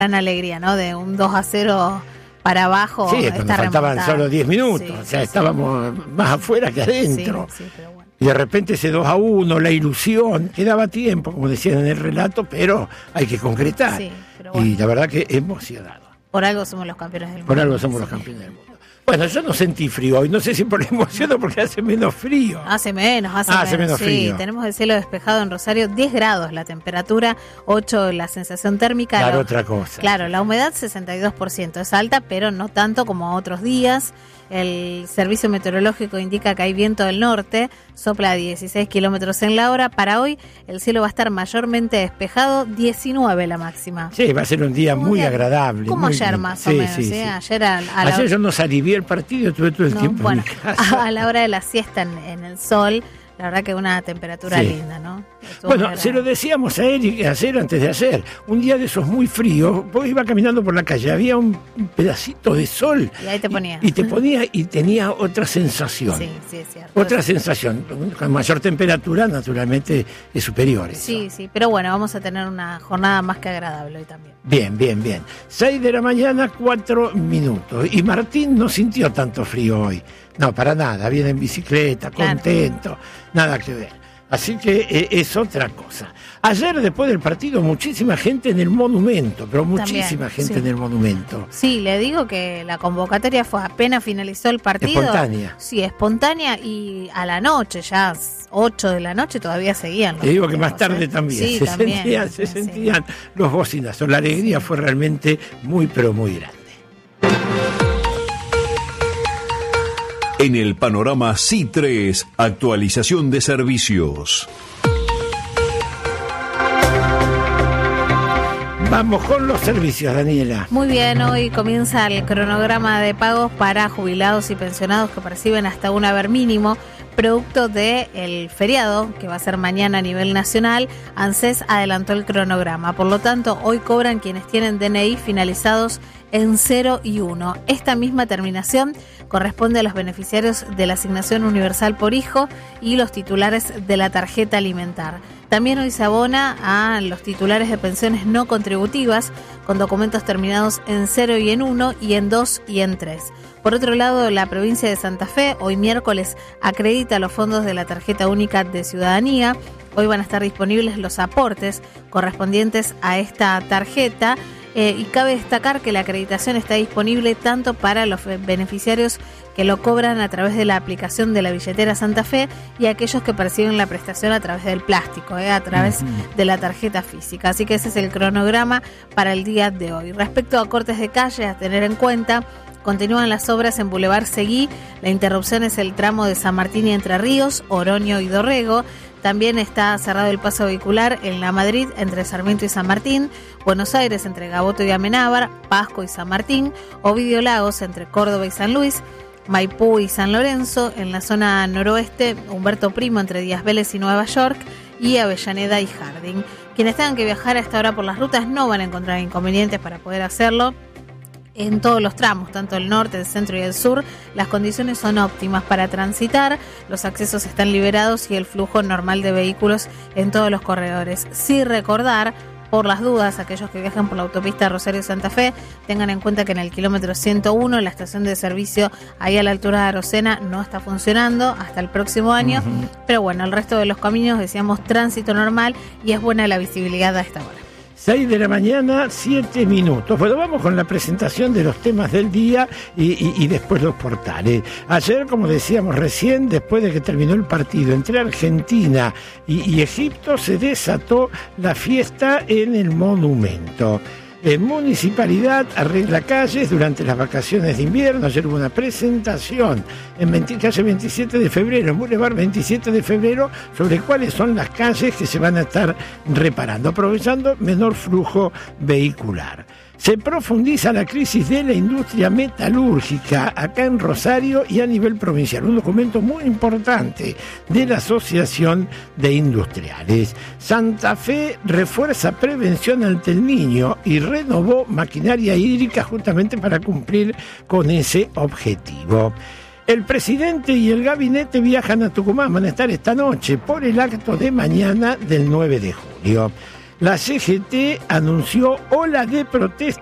gran alegría, ¿no? De un 2-0 para abajo. Sí, cuando faltaban solo 10 minutos, sí, o sea, estábamos más afuera que adentro. Sí, pero bueno. Y de repente ese 2-1, la ilusión, quedaba tiempo, como decían en el relato, pero hay que concretar. Sí, pero bueno. Y la verdad que emocionado. Por algo somos los campeones del mundo. Por algo somos los campeones del mundo. Bueno, yo no sentí frío hoy, no sé si por la emoción o porque hace menos frío. Hace menos frío. Sí, tenemos el cielo despejado en Rosario, 10 grados la temperatura, 8 la sensación térmica. Claro, otra cosa. Claro, la humedad 62%, es alta, pero no tanto como otros días. El servicio meteorológico indica que hay viento del norte, sopla a 16 kilómetros en la hora. Para hoy el cielo va a estar mayormente despejado, 19 la máxima. Sí, va a ser un día muy agradable. Como muy ayer lindo. más o menos. Sí. Ayer yo no salí, vi el partido, estuve todo el tiempo en mi casa. A la hora de la siesta en el sol, la verdad que una temperatura linda, ¿no? Bueno, se lo decíamos a Eric ayer, antes de ayer, un día de esos muy fríos, vos ibas caminando por la calle, había un pedacito de sol. Y ahí te ponía. Y te ponía y tenía otra sensación. Sí, es cierto. Otra sensación, con mayor temperatura, naturalmente, es superior. Sí, pero bueno, vamos a tener una jornada más que agradable hoy también. Bien. 6 de la mañana, 4 minutos. Y Martín no sintió tanto frío hoy. No, para nada, viene en bicicleta, contento, nada que ver. Así que es otra cosa. Ayer, después del partido, muchísima gente en el monumento, pero muchísima gente en el monumento. Sí, le digo que la convocatoria fue apenas finalizó el partido. Espontánea. Sí, espontánea, y a la noche, ya 8 de la noche, todavía seguían. Te digo que más tarde también, se sentían los bocinazos. La alegría fue realmente muy, pero muy grande. En el panorama C3, actualización de servicios. Vamos con los servicios, Daniela. Muy bien, hoy comienza el cronograma de pagos para jubilados y pensionados que perciben hasta un haber mínimo, producto del feriado que va a ser mañana a nivel nacional. ANSES adelantó el cronograma, por lo tanto hoy cobran quienes tienen DNI finalizados en 0 y 1. Esta misma terminación corresponde a los beneficiarios de la asignación universal por hijo y los titulares de la tarjeta alimentar. También hoy se abona a los titulares de pensiones no contributivas con documentos terminados en 0 y en 1 y en 2 y en 3. Por otro lado, la provincia de Santa Fe hoy miércoles acredita los fondos de la tarjeta única de ciudadanía. Hoy van a estar disponibles los aportes correspondientes a esta tarjeta. Y cabe destacar que la acreditación está disponible tanto para los beneficiarios que lo cobran a través de la aplicación de la billetera Santa Fe y aquellos que perciben la prestación a través del plástico, a través de la tarjeta física. Así que ese es el cronograma para el día de hoy. Respecto a cortes de calle, a tener en cuenta, continúan las obras en Boulevard Seguí. La interrupción es el tramo de San Martín y Entre Ríos, Oroño y Dorrego. También está cerrado el paso vehicular en La Madrid entre Sarmiento y San Martín, Buenos Aires entre Gaboto y Amenábar, Pasco y San Martín, Ovidio Lagos entre Córdoba y San Luis, Maipú y San Lorenzo, en la zona noroeste, Humberto Primo entre Díaz Vélez y Nueva York, y Avellaneda y Harding. Quienes tengan que viajar a esta hora por las rutas no van a encontrar inconvenientes para poder hacerlo. En todos los tramos, tanto el norte, el centro y el sur, las condiciones son óptimas para transitar, los accesos están liberados y el flujo normal de vehículos en todos los corredores. Sí recordar, por las dudas, aquellos que viajan por la autopista Rosario-Santa Fe, tengan en cuenta que en el kilómetro 101, la estación de servicio ahí a la altura de Arocena no está funcionando hasta el próximo año, pero bueno, el resto de los caminos, decíamos, tránsito normal y es buena la visibilidad a esta hora. 6 de la mañana, 7 minutos. Bueno, vamos con la presentación de los temas del día y después los portales. Ayer, como decíamos recién, después de que terminó el partido entre Argentina y Egipto, se desató la fiesta en el monumento. Municipalidad arregla calles durante las vacaciones de invierno. Ayer hubo una presentación en calle 27 de febrero, en Boulevard 27 de febrero, sobre cuáles son las calles que se van a estar reparando, aprovechando menor flujo vehicular. Se profundiza la crisis de la industria metalúrgica acá en Rosario y a nivel provincial. Un documento muy importante de la Asociación de Industriales. Santa Fe refuerza prevención ante el niño y renovó maquinaria hídrica justamente para cumplir con ese objetivo. El presidente y el gabinete viajan a Tucumán, van a estar esta noche por el acto de mañana del 9 de julio. La CGT anunció ola de protestas